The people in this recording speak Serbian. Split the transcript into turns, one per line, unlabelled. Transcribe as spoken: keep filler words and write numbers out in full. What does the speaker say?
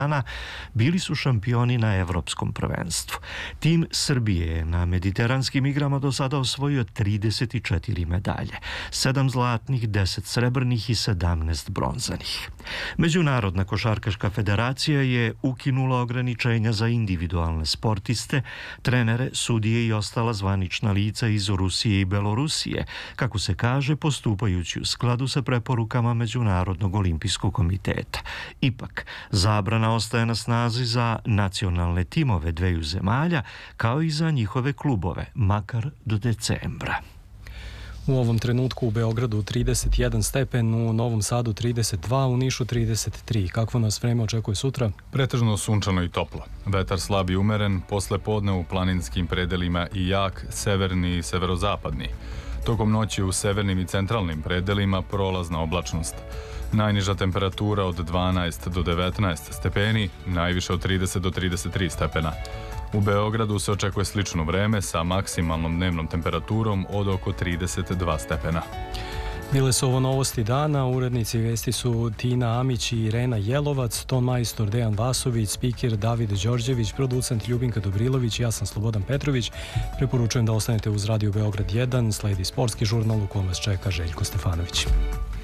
bili su šampioni na evropskom prvenstvu. Tim Srbije je na mediteranskim igrama do sada osvojio trideset četiri medalje, sedam zlatnih, deset srebrnih i sedamnaest bronzanih. Međunarodna košarkaška federacija je ukinula ograničenja za individualne sportiste, trenere, sudije i ostala zvanična lica iz Rusije i Belorusije, kako se kaže, postupajući u skladu sa preporukama Međunarodnog olimpijskog komiteta. Ipak, zabrana ostaje na snazi za nacionalne timove dveju zemalja, kao i za njihove klubove, makar do decembra.
U ovom trenutku u Beogradu trideset jedan stepen, u Novom Sadu trideset dva, u Nišu trideset tri. Kakvo nas vreme očekuje sutra?
Pretežno sunčano i toplo. Vetar slab i umeren, posle podne u planinskim predelima i jak, severni i severozapadni. Tokom noći u severnim i centralnim predelima prolazna oblačnost. Najniža temperatura od dvanaest do devetnaest stepeni, najviše od trideset do trideset tri stepena. U Beogradu se očekuje slično vreme sa maksimalnom dnevnom temperaturom od oko trideset dva stepena.
Bile su ovo novosti dana, urednici vesti su Tina Amić i Irena Jelovac, ton majstor Dejan Vasović, spiker David Đorđević, producent Ljubinka Dobrilović, ja sam Slobodan Petrović. Preporučujem da ostanete uz Radio Beograd jedan, sledi sportski žurnal u kom vas čeka Željko Stefanović.